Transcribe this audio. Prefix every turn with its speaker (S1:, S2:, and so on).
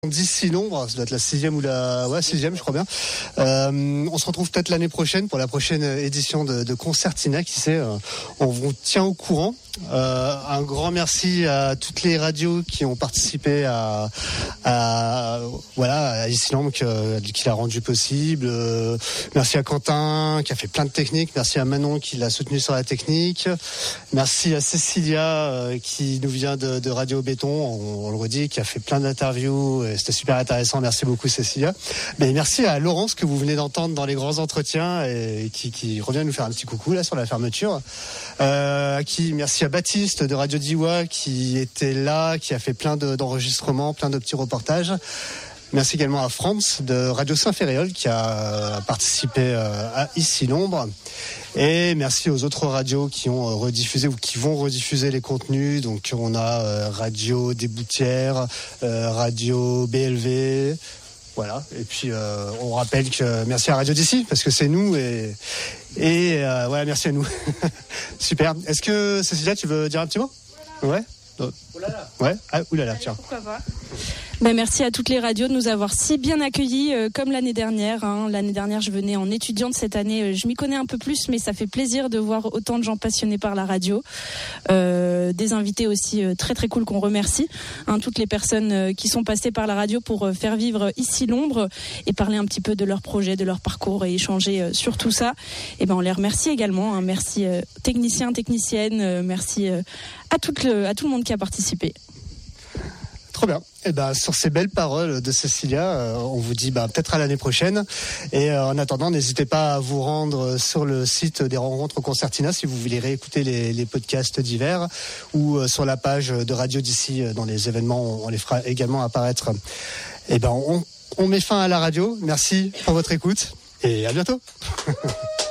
S1: D'ici l'ombre, ça doit être la 6e ou la 6e, je crois bien. On se retrouve peut-être l'année prochaine pour la prochaine édition de Concertina, qui sait, on vous tient au courant. Un grand merci à toutes les radios qui ont participé à Ici l'ombre qui l'a rendu possible. Merci à Quentin qui a fait plein de techniques. Merci à Manon qui l'a soutenu sur la technique. Merci à Cécilia qui nous vient de Radio Béton, on le redit, qui a fait plein d'interviews. C'était super intéressant. Merci beaucoup, Cécilia. Mais merci à Laurence que vous venez d'entendre dans les grands entretiens et qui revient nous faire un petit coucou là sur la fermeture. Merci à Baptiste de Radio Diwa qui était là, qui a fait plein d'enregistrements, plein de petits reportages. Merci également à Franz de Radio Saint-Féréol qui a participé à Ici l'ombre. Et merci aux autres radios qui ont rediffusé ou qui vont rediffuser les contenus. Donc on a Radio des Boutières, Radio BLV, voilà. Et puis on rappelle que merci à Radio d'ici parce que c'est nous et voilà, merci à nous. Super. Est-ce que Cécilia, tu veux dire un petit mot ? Ouais. Oulala. Ouais. Ah, oulala, tiens.
S2: Pourquoi pas. Merci à toutes les radios de nous avoir si bien accueillis comme l'année dernière. L'année dernière, je venais en étudiante. Cette année, je m'y connais un peu plus, mais ça fait plaisir de voir autant de gens passionnés par la radio. Des invités aussi très très cool qu'on remercie. Toutes les personnes qui sont passées par la radio pour faire vivre Ici l'ombre et parler un petit peu de leur projet, de leur parcours et échanger sur tout ça. Et on les remercie également. Merci techniciens, techniciennes. Merci à tout le monde qui a participé.
S1: Trop bien. Et sur ces belles paroles de Cécilia, on vous dit peut-être à l'année prochaine. Et en attendant, n'hésitez pas à vous rendre sur le site des rencontres Concertina si vous voulez réécouter les podcasts divers ou sur la page de Radio d'ici dans les événements, on les fera également apparaître. Et on met fin à la radio. Merci pour votre écoute et à bientôt.